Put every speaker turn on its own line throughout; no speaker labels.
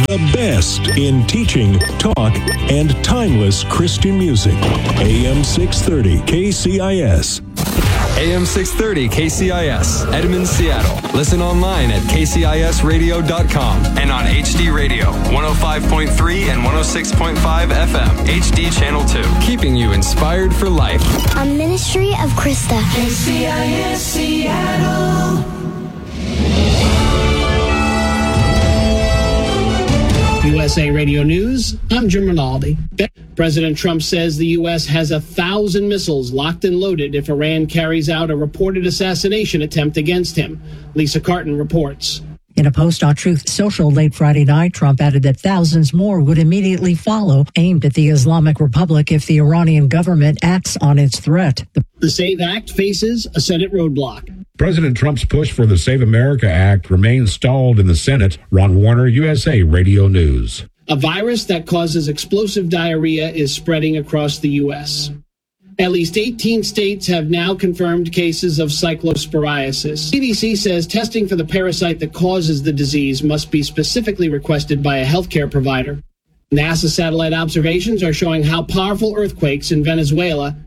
The best in teaching, talk, and timeless Christian music. AM 630 KCIS.
AM 630 KCIS, Edmond, Seattle. Listen online at kcisradio.com and on HD Radio, 105.3 and 106.5 FM, HD Channel 2. Keeping you inspired for life.
A ministry of Krista.
KCIS Seattle.
USA Radio News, I'm Jim Rinaldi. President Trump says the U.S. has 1,000 missiles locked and loaded if Iran carries out a reported assassination attempt against him. Lisa Carton reports.
In a post on Truth Social late Friday night, Trump added that thousands more would immediately follow, aimed at the Islamic Republic if the Iranian government acts on its threat.
The SAVE Act faces a Senate roadblock.
President Trump's push for the Save America Act remains stalled in the Senate. Ron Warner, USA Radio News.
A virus that causes explosive diarrhea is spreading across the U.S. At least 18 states have now confirmed cases of cyclosporiasis. CDC says testing for the parasite that causes the disease must be specifically requested by a healthcare provider. NASA satellite observations are showing how powerful earthquakes in Venezuela.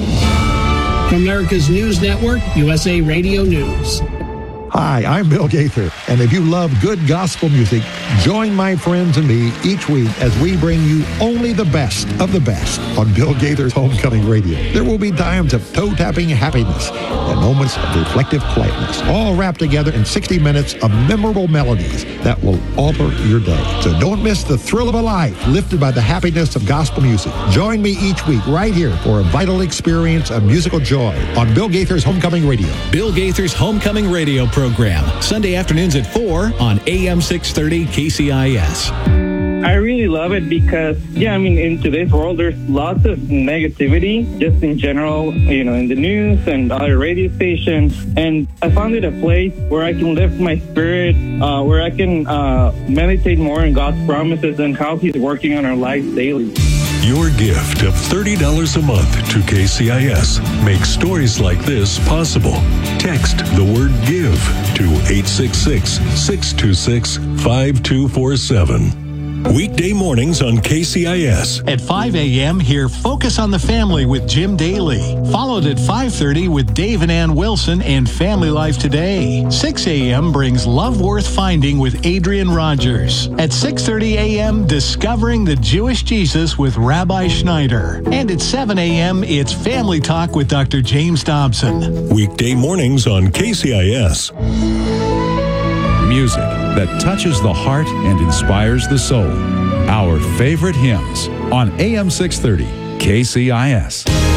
From America's News Network, USA Radio News.
Hi, I'm Bill Gaither, and if you love good gospel music, join my friends and me each week as we bring you only the best of the best on Bill Gaither's Homecoming Radio. There will be times of toe-tapping happiness and moments of reflective quietness, all wrapped together in 60 minutes of memorable melodies that will alter your day. So don't miss the thrill of a life lifted by the happiness of gospel music. Join me each week right here for a vital experience of musical joy on Bill Gaither's Homecoming Radio.
Bill Gaither's Homecoming Radio program, Sunday afternoons at 4 on AM 630 KCIS.
I really love it because, in today's world, there's lots of negativity just in general, in the news and other radio stations. And I found it a place where I can lift my spirit, where I can meditate more on God's promises and how He's working on our lives daily.
Your gift of $30 a month to KCIS makes stories like this possible. Text the word GIVE to 866-626-5247. Weekday mornings on KCIS.
At 5 a.m., hear Focus on the Family with Jim Daly. Followed at 5:30 with Dave and Ann Wilson and Family Life Today. 6 a.m. brings Love Worth Finding with Adrian Rogers. At 6:30 a.m., Discovering the Jewish Jesus with Rabbi Schneider. And at 7 a.m., it's Family Talk with Dr. James Dobson.
Weekday mornings on KCIS.
Music that touches the heart and inspires the soul. Our favorite hymns on AM 630 KCIS.